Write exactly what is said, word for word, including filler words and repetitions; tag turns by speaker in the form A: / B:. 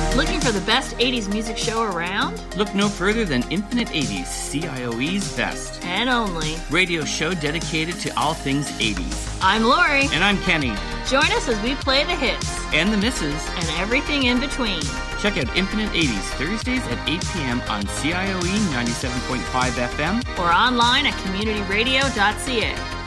A: Looking for the best eighties music show around?
B: Look no further than Infinite eighties, C I O E's best.
A: And only.
B: Radio show dedicated to all things eighties.
A: I'm Lori.
B: And I'm Kenny.
A: Join us as we play the hits.
B: And the misses.
A: And everything in between.
B: Check out Infinite eighties Thursdays at eight p.m. on C I O E ninety-seven point five F M.
A: Or online at community radio dot c a.